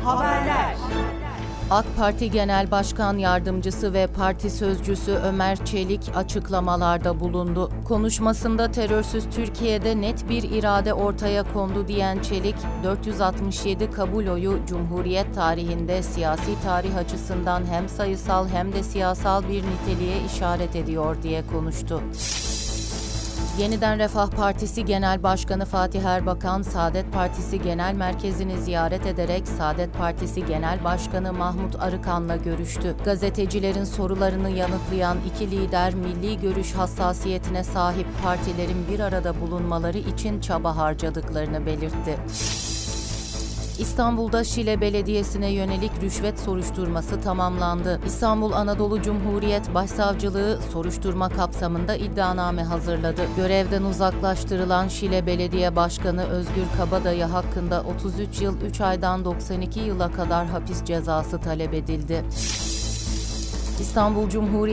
Haberler. AK Parti Genel Başkan Yardımcısı ve Parti Sözcüsü Ömer Çelik açıklamalarda bulundu. Konuşmasında terörsüz Türkiye'de net bir irade ortaya kondu diyen Çelik, 467 kabul oyu Cumhuriyet tarihinde siyasi tarih açısından hem sayısal hem de siyasal bir niteliğe işaret ediyor diye konuştu. Yeniden Refah Partisi Genel Başkanı Fatih Erbakan, Saadet Partisi Genel Merkezi'ni ziyaret ederek Saadet Partisi Genel Başkanı Mahmut Arıkan'la görüştü. Gazetecilerin sorularını yanıtlayan iki lider, milli görüş hassasiyetine sahip partilerin bir arada bulunmaları için çaba harcadıklarını belirtti. İstanbul'da Şile Belediyesi'ne yönelik rüşvet soruşturması tamamlandı. İstanbul Anadolu Cumhuriyet Başsavcılığı soruşturma kapsamında iddianame hazırladı. Görevden uzaklaştırılan Şile Belediye Başkanı Özgür Kabadayı hakkında 33 yıl 3 aydan 92 yıla kadar hapis cezası talep edildi. İstanbul Cumhuriyet